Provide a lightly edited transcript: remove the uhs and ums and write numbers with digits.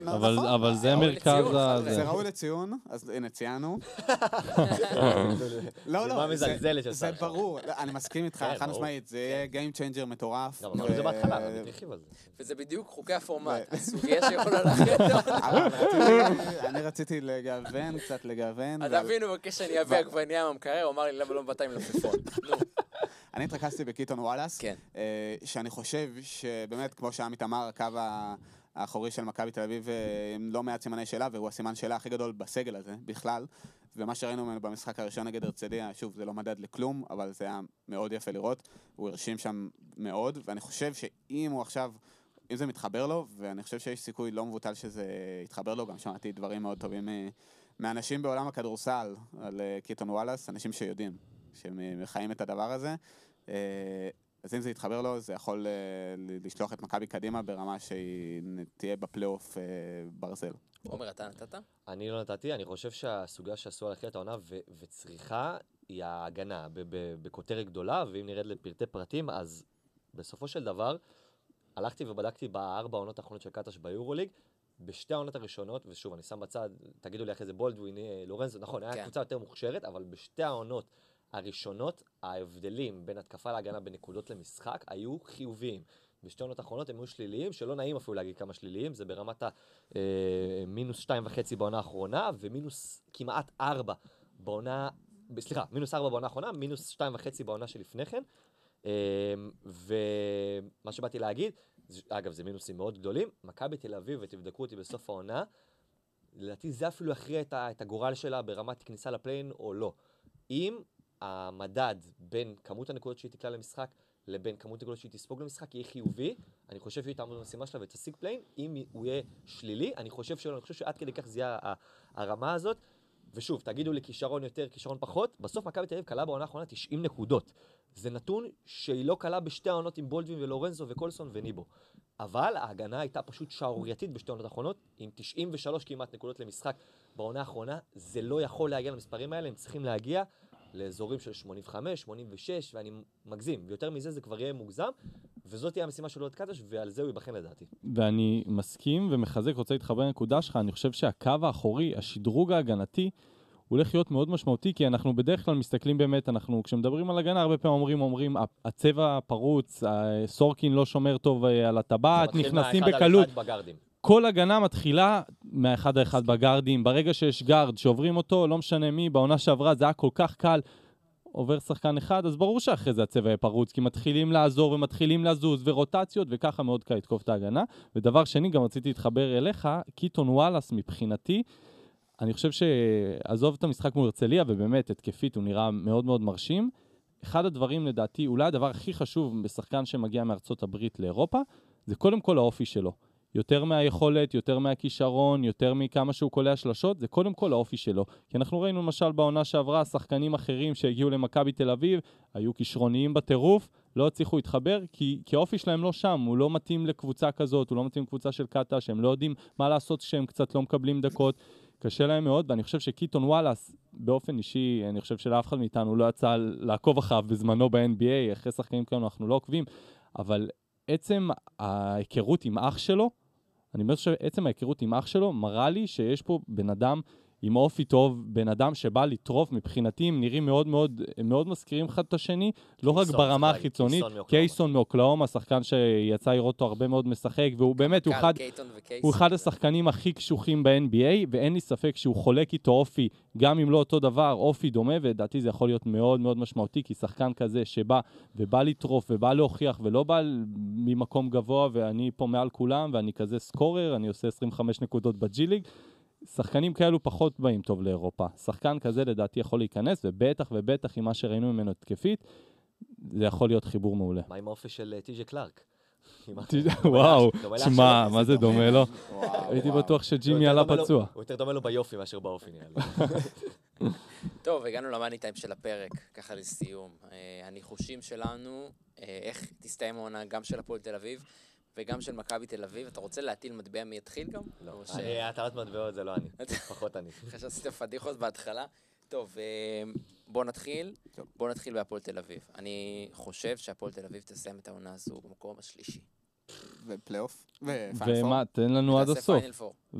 אבל זה מרכז זה ראוי לציון, אז הנה ציינו. מה מזלזלת של זה ברור, אני מסכים איתך, חד משמעית, זה יהיה Game Changer מטורף. אבל זה בהתחלה, אני מתרחיב על זה. וזה בדיוק חוקי הפורמט, הסוגיה שיכולה להחליט. אני רציתי קצת לגוון. אז אבינו בקש שאני אביא עגבניה מהמקרר, הוא אמר לי למה לא מבטא עם לפפון. אני התרכזתי בקיטון וואלאס, שאני חושב שבאמת, כמו שעמית אמר, הקו האחורי של מכבי תל אביב עם לא מעט סימני שאלה, והוא הסימן שאלה הכי גדול בסגל הזה, בכלל. ומה שראינו ממנו במשחק הראשון נגד הרצליה, שוב, זה לא מדד לכלום, אבל זה היה מאוד יפה לראות. הוא הרשים שם מאוד, ואני חושב שאם הוא עכשיו, אם זה מתחבר לו, ואני חושב שיש סיכוי לא מבוטל שזה יתחבר לו, גם שמעתי דברים מאוד טובים מאנשים בעולם הכדורסל על קיטון וואלאס, אנשים שיודעים, שמחיים את הדבר הזה. אז אם זה יתחבר לו, זה יכול לשלוח את מכבי קדימה ברמה שהיא תהיה בפלייאוף ברזל. עומר, אתה נתת? אני לא נתתי, אני חושב שהסוגיה שעשו על החילת העונה וצריכה היא ההגנה בכותרת גדולה, ואם נרד לפרטי פרטים, אז בסופו של דבר, הלכתי ובדקתי בארבע העונות האחרונות של קטש ביורוליג, בשתי העונות הראשונות, ושוב, אני שם בצד, תגידו לי אחרי זה בולדווין, לורנזו, נכון, היה קבוצה יותר מוכשרת, אבל בשתי העונות הראשונות, ההבדלים בין התקפה להגנה בנקודות למשחק היו חיוביים. בשתי עונות האחרונות הם היו שליליים, שלא נעים אפילו להגיד כמה שליליים, זה ברמת מינוס 2.5 בעונה האחרונה, ומינוס כמעט 4 בעונה, סליחה, מינוס 4 בעונה האחרונה, מינוס 2.5 בעונה שלפני כן. ומה שבאתי להגיד, אגב, זה מינוסים מאוד גדולים, מכבי תל אביב, ותבדקו אותי בסוף העונה, לדעתי זה אפילו יכריע את הגורל שלה ברמת כניסה לפליין או לא. אם המדד בין כמות הנקודות שהיא תקלה למשחק לבין כמות הנקודות שהיא תספוג למשחק יהיה חיובי, אני חושב שהיא תעמוד במשימה שלה ותשיג פליין. אם הוא יהיה שלילי, אני חושב שעד כדי כך זה יהיה הרמה הזאת. ושוב, תגידו לי כישרון יותר, כישרון פחות, בסוף מכבי תל אביב קלה בעונה האחרונה 90 נקודות. זה נתון שהיא לא קלה בשתי העונות עם בולדווין ולורנזו וקולסון וניבו. אבל ההגנה הייתה פשוט שערורייתית בשתי העונות האחרונות, עם 93 כמעט נקודות למשחק בעונה האחרונה. זה לא יכול להגיע למספרים האלה, הם צריכים להגיע לאזורים של 85, 86, ואני מגזים. ויותר מזה זה כבר יהיה מוגזם, וזאת תהיה המשימה של עוד קטש, ועל זה הוא ייבחן לדעתי. ואני מסכים ומחזק, רוצה להתחבר לנקודה שלך, אני חושב שהקו האחורי, השדרוג ההגנתי, הולך להיות מאוד משמעותי, כי אנחנו בדרך כלל מסתכלים באמת, כשמדברים על הגנה, הרבה פעמים אומרים, הצבע פרוץ, סורקין לא שומר טוב על הטבעת, נכנסים בקלות. כל הגנה מתחילה מהאחד האחד בגרדים, ברגע שיש גארד שעוברים אותו, לא משנה מי, בעונה שעברה זה היה כל כך קל, עובר שחקן אחד, אז ברור שאחרי זה הצבע יהיה פרוץ, כי מתחילים לעזור ומתחילים לזוז ורוטציות, וככה מאוד קל לתקוף את ההגנה. ודבר שני, גם רציתי להתחבר אליך, קיטון וואלאס מבחינתי, אני חושב שעזוב את המשחק מול הרצליה, ובאמת התקפית הוא נראה מאוד מאוד מרשים. אחד הדברים לדעתי, אולי הדבר הכי חשוב בשחקן שמגיע מארצות הברית לאירופה, זה קודם כל האופי שלו. יותר מהיכולת, יותר מהכישרון, יותר מכמה שהוא קולע שלשות, זה קודם כל האופי שלו. כי אנחנו ראינו למשל בעונה שעברה, שחקנים אחרים שהגיעו למכבי תל אביב, היו כישרוניים בטירוף, לא הצליחו להתחבר, כי האופי שלהם לא שם, הוא לא מתאים לקבוצה כזאת, הוא לא מתאים לקבוצה של קטש, הם לא יודעים מה לעשות כשהם קצת לא מקבלים דקות, קשה להם מאוד, ואני חושב שקיטון וואלאס, באופן אישי, אני חושב שלאף אחד מאיתנו לא יצא לעקוב אחריו בזמנו ב-NBA, אחרי שחקנים כאלה אנחנו לא עוקבים, אבל עצם ההיכרות עם אח שלו, אני אומר שעצם ההיכרות עם אח שלו מראה לי שיש פה בן אדם עם אופי טוב, בן אדם שבא לטרוף, מבחינתי הם נראים מאוד מאוד, מאוד מזכירים אחד את השני, לא רק ברמה החיצונית, קייסון מאוקלאומה, שחקן שיצא לראות אותו הרבה מאוד משחק, והוא באמת, הוא אחד השחקנים הכי קשוחים ב-NBA, ואין לי ספק שהוא חולק איתו אופי, גם אם לא אותו דבר, אופי דומה, ודעתי זה יכול להיות מאוד מאוד משמעותי, כי שחקן כזה שבא לטרוף, ובא להוכיח, ולא בא ממקום גבוה, ואני פה מעל כולם, ואני כזה סקורר, אני עושה 25 נקודות בג'י-ליג, שחקנים כאלו פחות באים טוב לאירופה. שחקן כזה לדעתי יכול להיכנס, ובטח עם מה שראינו ממנו התקפית, זה יכול להיות חיבור מעולה. מה עם האופי של טי.ג'יי קלארק? וואו, תשמע, מה זה דומה לו? הייתי בטוח שג'ימי עלה פצוע. הוא יותר דומה לו ביופי מאשר באופי נראה לי. טוב, הגענו למאני טיים של הפרק, ככה לסיום. הניחושים שלנו, איך תסתיים העונה גם של הפועל תל אביב, וגם של מכבי תל אביב. אתה רוצה להטיל מטבע מי יתחיל גם? לא, הטלת מטבעות זה לא אני, פחות אני. אחרי שעשית פדיחות בהתחלה. טוב, בוא נתחיל בהפועל תל אביב. אני חושב שהפועל תל אביב תסיים את העונה הזו במקום השלישי. ופלייאוף, ופיינל פור. ומה, תן לנו עד ותעשה הסוף. פיינל פור.